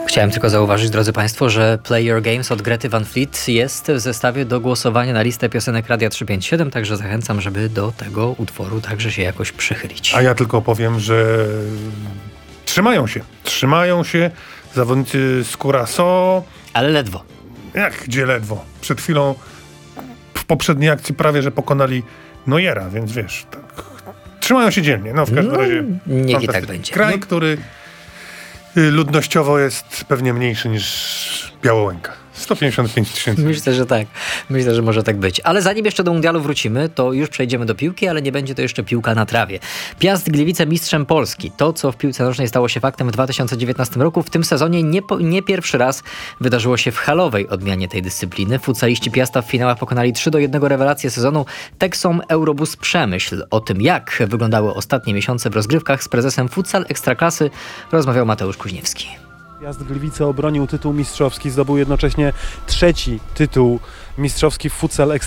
Chciałem tylko zauważyć, drodzy Państwo, że Play Your Games od Grety Van Fleet jest w zestawie do głosowania na listę piosenek Radia 357, także zachęcam, żeby do tego utworu także się jakoś przychylić. A ja tylko powiem, że trzymają się zawodnicy z Curaçao. Ale ledwo. Gdzie ledwo? Przed chwilą w poprzedniej akcji prawie, że pokonali Neuera, więc wiesz, tak. Trzymają się dzielnie. W każdym razie niech i tak będzie. Kraj, który ludnościowo jest pewnie mniejszy niż Białołęka. 155 000. Myślę, że tak. Myślę, że może tak być. Ale zanim jeszcze do mundialu wrócimy, to już przejdziemy do piłki, ale nie będzie to jeszcze piłka na trawie. Piast Gliwice mistrzem Polski. To, co w piłce nożnej stało się faktem w 2019 roku, w tym sezonie nie pierwszy raz wydarzyło się w halowej odmianie tej dyscypliny. Futsaliści Piasta w finałach pokonali 3-1 rewelację sezonu Texom Eurobus Przemyśl. O tym, jak wyglądały ostatnie miesiące w rozgrywkach, z prezesem Futsal Ekstraklasy rozmawiał Mateusz Kuźniewski. Piast Gliwice obronił tytuł mistrzowski, zdobył jednocześnie trzeci tytuł mistrzowski w Futsal Ekstraklasy.